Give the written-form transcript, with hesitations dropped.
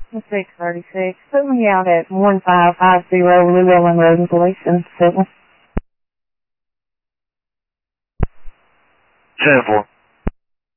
636. Put me out at 1550 Llewellyn Road in Police and Civil. 10-4.